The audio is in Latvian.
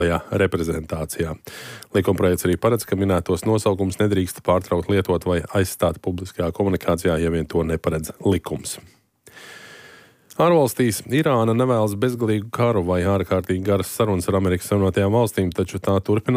reprezentācijā. Likumprojekts arī paredz, ka minētos nosaukums nedrīkst pārtraukt lietot vai aizstāt publiskajā komunikācijā, ja vien to neparedz likums. Ārvalstīs Irāna nevēlas bezgalīgu karu vai ārkārtīgi garas sarunas ar Amerikas Savienotajām valstīm, taču tā turpina